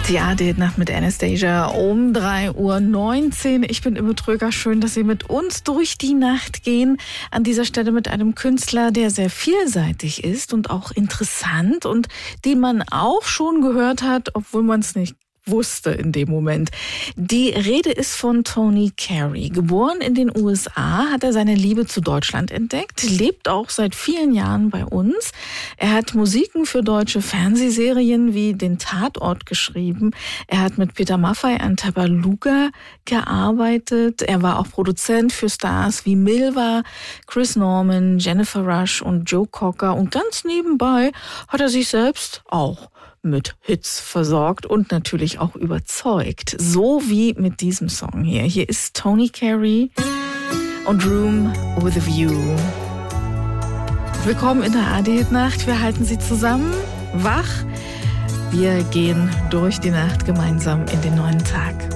Die ARD-Nacht mit Anastasia um 3:19 Uhr. Ich bin Imme Tröger. Schön, dass Sie mit uns durch die Nacht gehen. An dieser Stelle mit einem Künstler, der sehr vielseitig ist und auch interessant und den man auch schon gehört hat, obwohl man es nicht wusste in dem Moment. Die Rede ist von Tony Carey. Geboren in den USA, hat er seine Liebe zu Deutschland entdeckt, lebt auch seit vielen Jahren bei uns. Er hat Musiken für deutsche Fernsehserien wie den Tatort geschrieben. Er hat mit Peter Maffay an Tabaluga gearbeitet. Er war auch Produzent für Stars wie Milva, Chris Norman, Jennifer Rush und Joe Cocker. Und ganz nebenbei hat er sich selbst auch mit Hits versorgt und natürlich auch überzeugt. So wie mit diesem Song hier. Hier ist Tony Carey und Room with a View. Willkommen in der ARD-Nacht. Wir halten Sie zusammen wach. Wir gehen durch die Nacht gemeinsam in den neuen Tag.